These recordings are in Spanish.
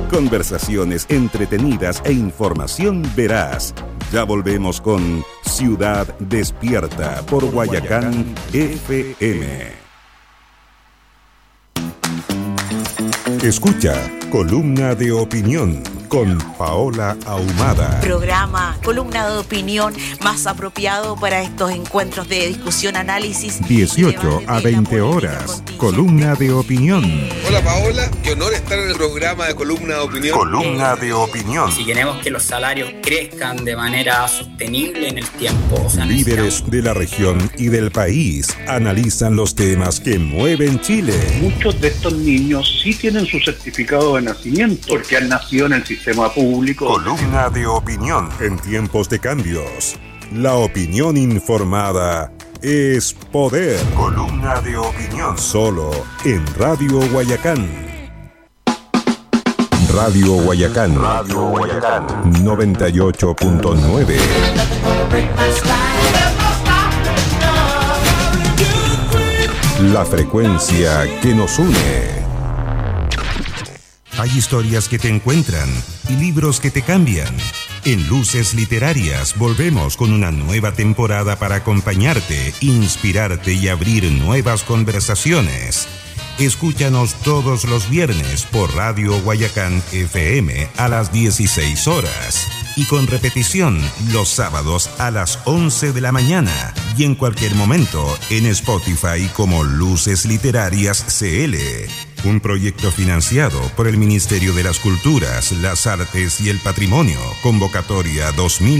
Conversaciones entretenidas e información veraz. Ya volvemos con Ciudad Despierta por Guayacán FM. Escucha Columna de Opinión con Paola Ahumada. Programa, columna de opinión más apropiado para estos encuentros de discusión, análisis. 18 a 20 horas. Columna de Opinión. Hola Paola, qué honor estar en el programa de Columna de Opinión. Columna de Opinión. Si queremos que los salarios crezcan de manera sostenible en el tiempo. Líderes de la región y del país analizan los temas que mueven Chile. Muchos de estos niños sí tienen su certificado de nacimiento porque han nacido en el sistema público. Columna de Opinión. En tiempos de cambios, la opinión informada es poder. Columna de Opinión. Solo en Radio Guayacán. Radio Guayacán. Radio Guayacán. 98.9. La frecuencia que nos une. Hay historias que te encuentran y libros que te cambian. En Luces Literarias volvemos con una nueva temporada para acompañarte, inspirarte y abrir nuevas conversaciones. Escúchanos todos los viernes por Radio Guayacán FM a las 16 horas y con repetición los sábados a las 11 de la mañana y en cualquier momento en Spotify como Luces Literarias CL. Un proyecto financiado por el Ministerio de las Culturas, las Artes y el Patrimonio. Convocatoria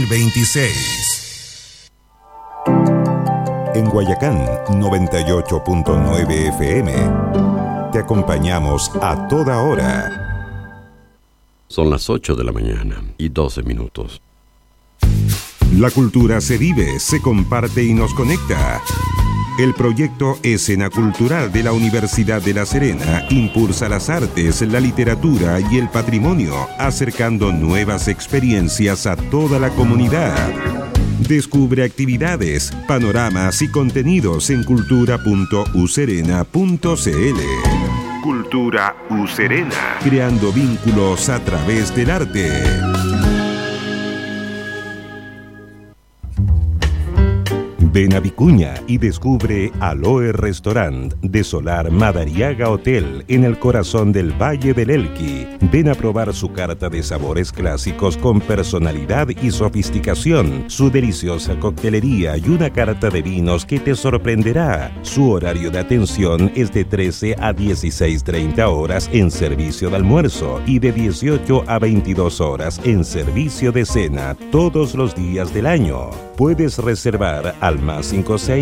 2026. En Guayacán 98.9 FM. Te acompañamos a toda hora. Son las 8 de la mañana y 12 minutos. La cultura se vive, se comparte y nos conecta. El proyecto Escena Cultural de la Universidad de La Serena impulsa las artes, la literatura y el patrimonio, acercando nuevas experiencias a toda la comunidad. Descubre actividades, panoramas y contenidos en cultura.userena.cl. Cultura Userena. Creando vínculos a través del arte. Ven a Vicuña y descubre Aloe Restaurant de Solar Madariaga Hotel en el corazón del Valle del Elqui. Ven a probar su carta de sabores clásicos con personalidad y sofisticación, su deliciosa coctelería y una carta de vinos que te sorprenderá. Su horario de atención es de 13 a 16:30 horas en servicio de almuerzo y de 18 a 22 horas en servicio de cena todos los días del año. Puedes reservar al más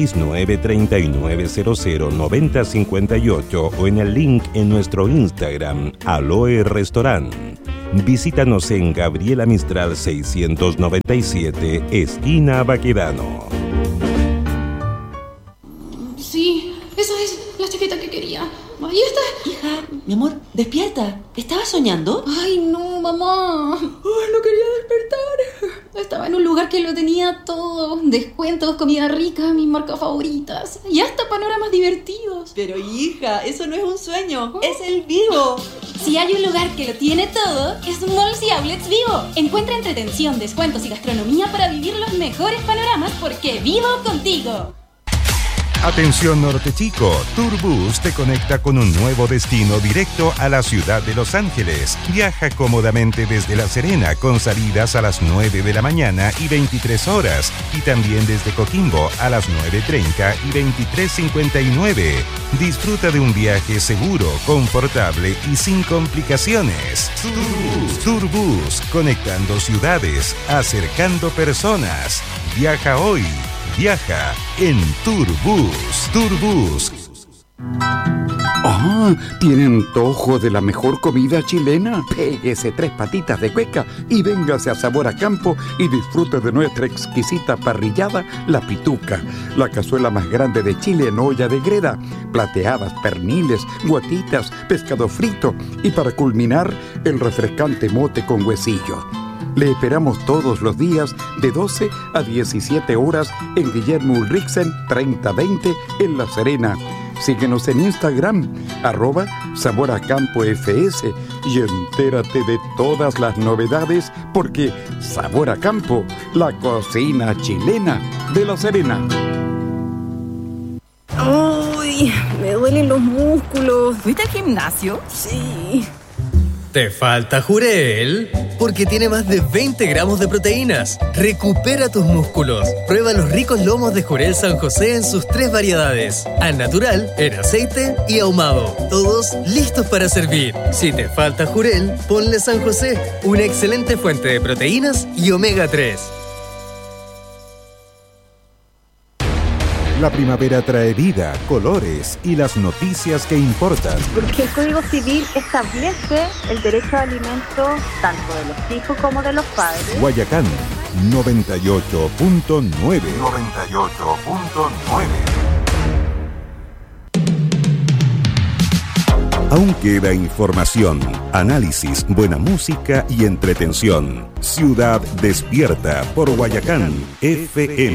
569-3900-9058 o en el link en nuestro Instagram, Aloe Restaurant. Visítanos en Gabriela Mistral 697, esquina Baquedano. Sí, esa es la chaqueta que quería. Ahí está. Hija, mi amor, despierta. ¿Estabas soñando? Ay, no, mamá. Ay, no quería despertar. Estaba en un lugar que lo tenía todo. Descuentos, comida rica, mis marcas favoritas. Y hasta panoramas divertidos. Pero hija, eso no es un sueño. Es el Vivo. Si hay un lugar que lo tiene todo, es Malls y Outlets Vivo. Encuentra entretención, descuentos y gastronomía para vivir los mejores panoramas porque vivo contigo. Atención Norte Chico, Turbus te conecta con un nuevo destino directo a la ciudad de Los Ángeles. Viaja cómodamente desde La Serena con salidas a las 9 de la mañana y 23 horas y también desde Coquimbo a las 9:30 y 23:59. Disfruta de un viaje seguro, confortable y sin complicaciones. Turbus, conectando ciudades, acercando personas. Viaja hoy. Viaja en Turbus. Turbus. Ah, ¿tiene antojo de la mejor comida chilena? Péguese 3 patitas de cueca y véngase a Sabor a Campo y disfrute de nuestra exquisita parrillada, La Pituca, la cazuela más grande de Chile en olla de greda, plateadas, perniles, guatitas, pescado frito y para culminar, el refrescante mote con huesillo. Le esperamos todos los días de 12 a 17 horas en Guillermo Ulrichsen 3020 en La Serena. Síguenos en Instagram, @SaborACampoFS, y entérate de todas las novedades, porque Sabor a Campo, la cocina chilena de La Serena. ¡Uy! Me duelen los músculos. ¿Fuiste al gimnasio? Sí. ¿Te falta Jurel? Porque tiene más de 20 gramos de proteínas. Recupera tus músculos. Prueba los ricos lomos de Jurel San José en sus 3 variedades: al natural, en aceite y ahumado. Todos listos para servir. Si te falta Jurel, ponle San José, una excelente fuente de proteínas y omega 3. La primavera trae vida, colores y las noticias que importan. Porque el Código Civil establece el derecho a alimento tanto de los hijos como de los padres. Guayacán, 98.9. Aún queda información, análisis, buena música y entretención. Ciudad despierta por Guayacán FM.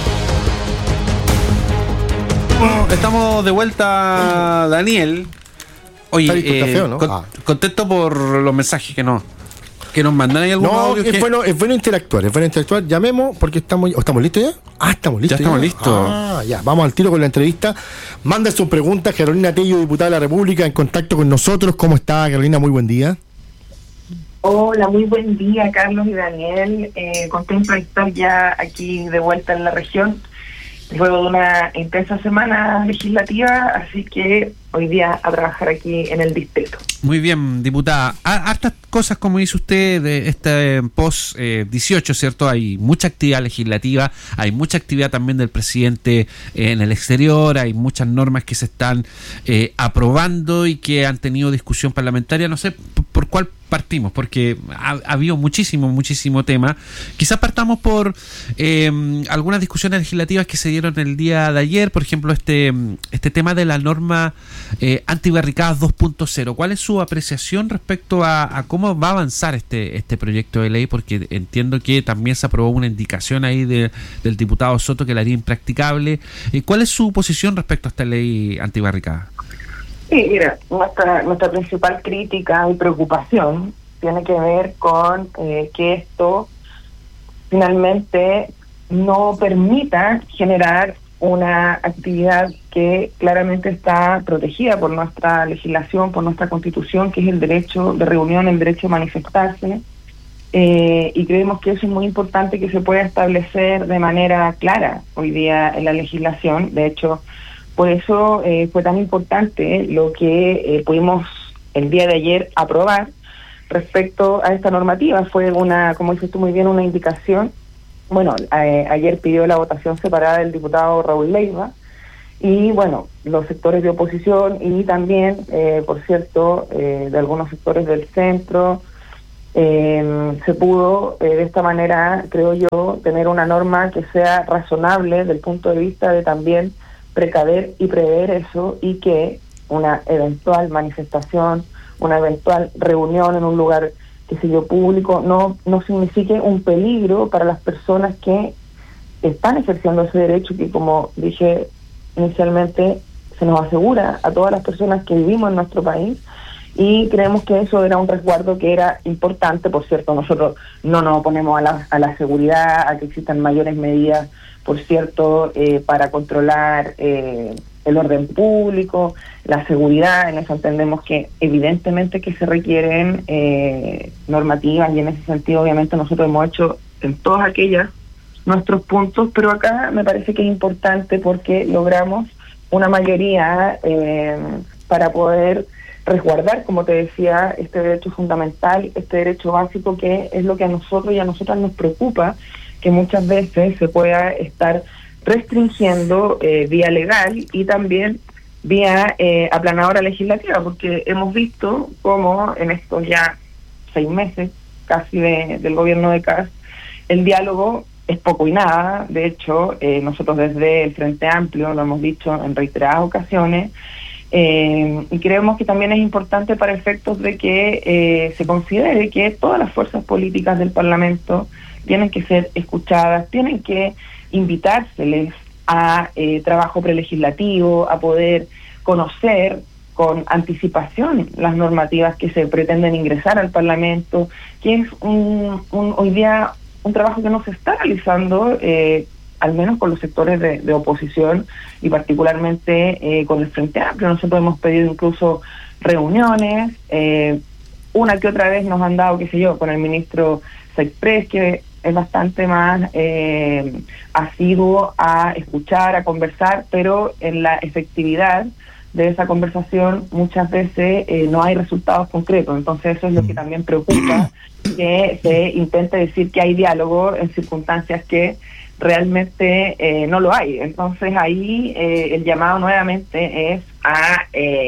Estamos de vuelta, Daniel. Oye, café, ¿no? Contento por los mensajes que nos mandan. ¿Hay algún audio? Es bueno interactuar. Llamemos porque estamos listos ya. Estamos listos. Ya estamos listos. Ya, vamos al tiro con la entrevista. Manda sus preguntas, Carolina Tello, diputada de la República, en contacto con nosotros. ¿Cómo está, Carolina? Muy buen día. Hola, muy buen día, Carlos y Daniel. Contento de estar ya aquí de vuelta en la región, luego de una intensa semana legislativa, así que hoy día a trabajar aquí en el distrito. Muy bien, diputada. Hartas cosas, como dice usted, de este post 18, ¿cierto? Hay mucha actividad legislativa, hay mucha actividad también del presidente en el exterior, hay muchas normas que se están aprobando y que han tenido discusión parlamentaria. No sé por cuál partimos, porque ha habido muchísimo tema. Quizás partamos por algunas discusiones legislativas que se dieron el día de ayer, por ejemplo, este tema de la norma antibarricadas 2.0. ¿Cuál es su apreciación respecto a cómo va a avanzar este proyecto de ley? Porque entiendo que también se aprobó una indicación ahí del diputado Soto que la haría impracticable. ¿Cuál es su posición respecto a esta ley antibarricada? Sí, mira, nuestra principal crítica y preocupación tiene que ver con que esto finalmente no permita generar una actividad que claramente está protegida por nuestra legislación, por nuestra Constitución, que es el derecho de reunión, el derecho a manifestarse, y creemos que eso es muy importante que se pueda establecer de manera clara hoy día en la legislación. De hecho, por eso fue tan importante lo que pudimos el día de ayer aprobar respecto a esta normativa. Fue como dices tú muy bien, una indicación. Bueno, ayer pidió la votación separada del diputado Raúl Leiva, y bueno, los sectores de oposición y también, por cierto, de algunos sectores del centro, se pudo de esta manera, creo yo, tener una norma que sea razonable desde el punto de vista de también precaver y prever eso, y que una eventual manifestación, una eventual reunión en un lugar, qué sé yo, público, no signifique un peligro para las personas que están ejerciendo ese derecho, que, como dije inicialmente, se nos asegura a todas las personas que vivimos en nuestro país, y creemos que eso era un resguardo que era importante. Por cierto, nosotros no nos oponemos a la seguridad, a que existan mayores medidas, por cierto, para controlar el orden público, la seguridad. En eso entendemos que evidentemente que se requieren normativas, y en ese sentido obviamente nosotros hemos hecho en todas aquellas nuestros puntos, pero acá me parece que es importante porque logramos una mayoría para poder resguardar, como te decía, este derecho fundamental, este derecho básico, que es lo que a nosotros y a nosotras nos preocupa, que muchas veces se pueda estar restringiendo vía legal y también vía aplanadora legislativa, porque hemos visto cómo en estos ya 6 meses casi del gobierno de Kast, el diálogo es poco y nada. De hecho, nosotros desde el Frente Amplio lo hemos dicho en reiteradas ocasiones, y creemos que también es importante para efectos de que se considere que todas las fuerzas políticas del Parlamento tienen que ser escuchadas, tienen que invitárseles a trabajo prelegislativo, a poder conocer con anticipación las normativas que se pretenden ingresar al Parlamento, que es hoy día un trabajo que no se está realizando, al menos con los sectores de oposición y particularmente con el Frente Amplio. Nosotros hemos pedido incluso reuniones, una que otra vez nos han dado, qué sé yo, con el ministro Sexpress, que es bastante más asiduo a escuchar, a conversar, pero en la efectividad de esa conversación muchas veces no hay resultados concretos. Entonces eso es lo que también preocupa, que se intente decir que hay diálogo en circunstancias que realmente no lo hay. Entonces ahí el llamado nuevamente es a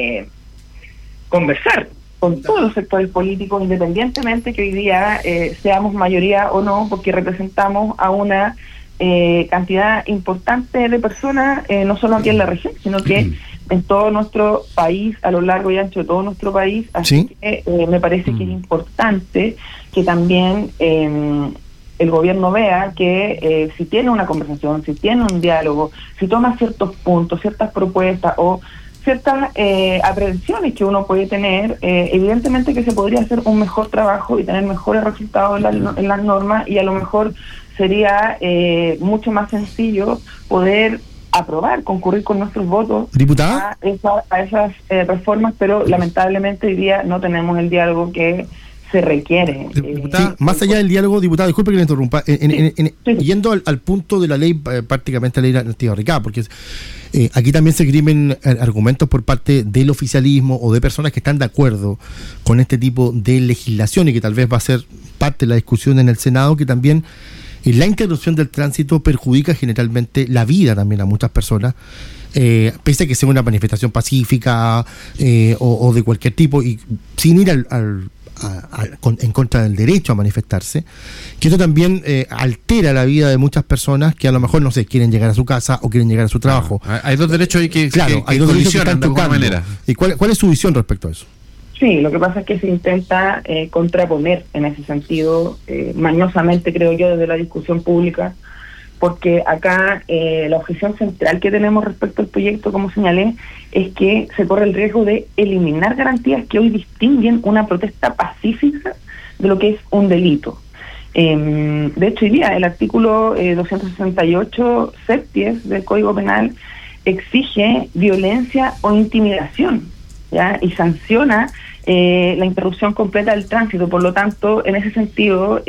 conversar con todos los sectores políticos, independientemente que hoy día seamos mayoría o no, porque representamos a una cantidad importante de personas, no solo aquí en la región, sino que en todo nuestro país, a lo largo y ancho de todo nuestro país. Así que me parece que es importante que también el gobierno vea que si tiene una conversación, si tiene un diálogo, si toma ciertos puntos, ciertas propuestas o ciertas aprehensiones que uno puede tener, evidentemente que se podría hacer un mejor trabajo y tener mejores resultados en las normas, y a lo mejor sería mucho más sencillo poder aprobar, concurrir con nuestros votos ¿Diputada? a esas reformas, pero lamentablemente hoy día no tenemos el diálogo que se requiere. Más allá del diálogo, diputada, disculpe que le interrumpa, yendo al punto de la ley, prácticamente la ley antirricada, porque aquí también se esgrimen argumentos por parte del oficialismo o de personas que están de acuerdo con este tipo de legislación y que tal vez va a ser parte de la discusión en el Senado, que también la interrupción del tránsito perjudica generalmente la vida también a muchas personas, pese a que sea una manifestación pacífica o de cualquier tipo, y sin ir en contra del derecho a manifestarse, que esto también altera la vida de muchas personas que a lo mejor, no sé, quieren llegar a su casa o quieren llegar a su trabajo. Hay dos derechos ahí que hay dos derechos que están de alguna tocando. manera. ¿Y cuál es su visión respecto a eso? Sí, lo que pasa es que se intenta contraponer en ese sentido, mañosamente creo yo, desde la discusión pública, porque acá la objeción central que tenemos respecto al proyecto, como señalé, es que se corre el riesgo de eliminar garantías que hoy distinguen una protesta pacífica de lo que es un delito. De hecho, hoy día el artículo 268 septies del Código Penal exige violencia o intimidación, ¿ya? Y sanciona la interrupción completa del tránsito. Por lo tanto, en ese sentido,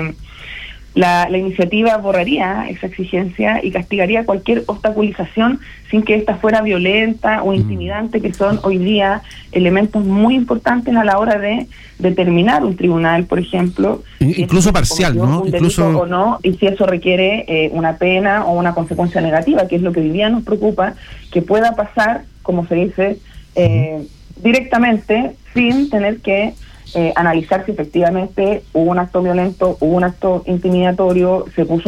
la iniciativa borraría esa exigencia y castigaría cualquier obstaculización sin que ésta fuera violenta o intimidante, que son hoy día elementos muy importantes a la hora de determinar un tribunal, por ejemplo. Incluso parcial, ¿no? Un delito o no, y si eso requiere una pena o una consecuencia negativa, que es lo que hoy día nos preocupa, que pueda pasar, como se dice, directamente, sin tener que analizar si efectivamente hubo un acto violento, hubo un acto intimidatorio, se puso